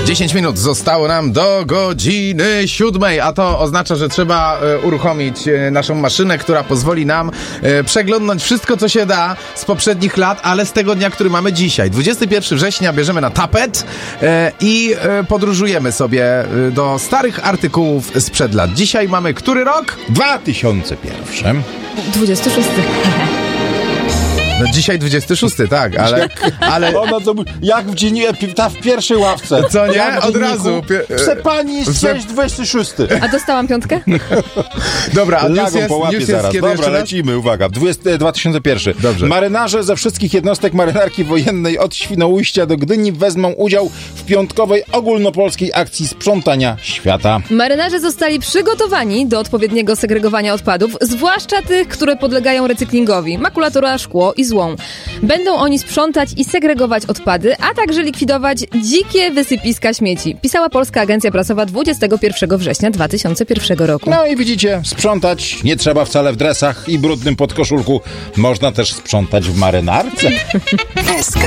10 minut zostało nam do godziny 7, a to oznacza, że trzeba uruchomić naszą maszynę, która pozwoli nam przeglądnąć wszystko, co się da z poprzednich lat, ale z tego dnia, który mamy dzisiaj. 21 września bierzemy na tapet i podróżujemy sobie do starych artykułów sprzed lat. Dzisiaj mamy który rok? 2001. 26. No dzisiaj 26, tak, ale Ona to jak w dzienniku, w pierwszej ławce. Co nie? Jak w Od dzienniku. razu. Prze pani jest 26. A dostałam 5? Dobra, a Lagą po łapie zaraz. kiedy Dobra, jeszcze raz? lecimy, uwaga. 2001. Dobrze. Marynarze ze wszystkich jednostek marynarki wojennej od Świnoujścia do Gdyni wezmą udział w piątkowej ogólnopolskiej akcji sprzątania świata. Marynarze zostali przygotowani do odpowiedniego segregowania odpadów, zwłaszcza tych, które podlegają recyklingowi. Makulatura, szkło i złom. Będą oni sprzątać i segregować odpady, a także likwidować dzikie wysypiska śmieci. Pisała Polska Agencja Prasowa 21 września 2001 roku. No i widzicie, sprzątać nie trzeba wcale w dresach i brudnym podkoszulku. Można też sprzątać w marynarce. SK